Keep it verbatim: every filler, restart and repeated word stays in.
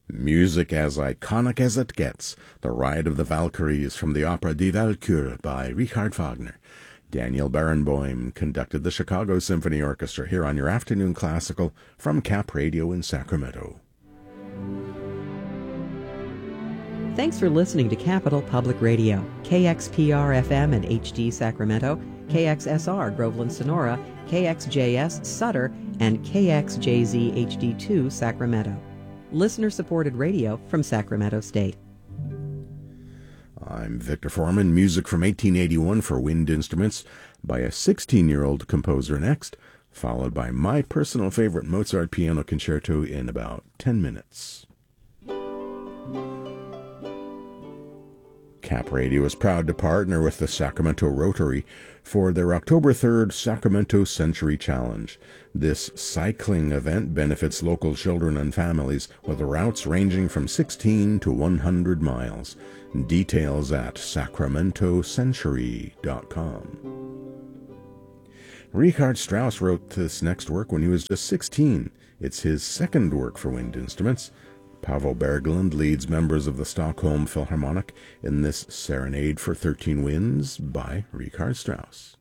Music as iconic as it gets, The Ride of the Valkyries from the opera Die Walküre by Richard Wagner. Daniel Barenboim conducted the Chicago Symphony Orchestra here on your Afternoon Classical from Cap Radio in Sacramento. Thanks for listening to Capital Public Radio, K X P R F M and H D Sacramento, K X S R Groveland Sonora, K X J S Sutter, and K X J Z H D two Sacramento. Listener-supported radio from Sacramento State. I'm Victor Foreman. Music from eighteen eighty-one for wind instruments by a sixteen-year-old composer next, followed by my personal favorite Mozart piano concerto in about ten minutes. Cap Radio is proud to partner with the Sacramento Rotary for their October third Sacramento Century Challenge. This cycling event benefits local children and families with routes ranging from sixteen to one hundred miles. Details at sacramento century dot com. Richard Strauss wrote this next work when he was just sixteen. It's his second work for wind instruments. Pavel Berglund leads members of the Stockholm Philharmonic in this Serenade for Thirteen Winds by Richard Strauss.